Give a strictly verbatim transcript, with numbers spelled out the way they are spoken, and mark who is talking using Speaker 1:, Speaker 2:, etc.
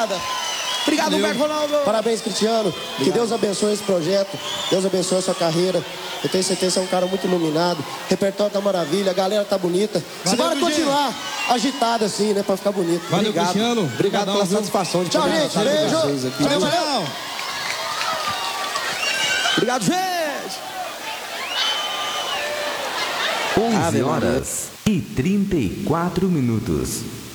Speaker 1: rapaziada. Obrigado,
Speaker 2: Valeu.
Speaker 1: Humberto Ronaldo.
Speaker 3: Parabéns, Cristiano.
Speaker 1: Obrigado.
Speaker 3: Que Deus abençoe esse projeto. Deus abençoe a sua carreira. Eu tenho certeza que você é um cara muito iluminado. O repertório tá maravilha, a galera tá bonita.
Speaker 2: Valeu,
Speaker 3: Simbora
Speaker 2: Gugê.
Speaker 3: continuar agitado assim, né? Pra ficar bonito.
Speaker 2: Valeu,
Speaker 1: Obrigado.
Speaker 2: Cristiano.
Speaker 1: Obrigado
Speaker 2: Obrigadão,
Speaker 1: pela
Speaker 2: viu?
Speaker 1: satisfação de
Speaker 3: Tchau,
Speaker 1: poder
Speaker 3: gente.
Speaker 1: estar com
Speaker 3: Beijo.
Speaker 1: vocês aqui.
Speaker 3: Valeu,
Speaker 2: Tchau,
Speaker 3: valeu.
Speaker 2: tchau.
Speaker 1: Obrigado, gente.
Speaker 4: onze
Speaker 1: Ave Maria.
Speaker 4: horas e trinta e quatro minutos.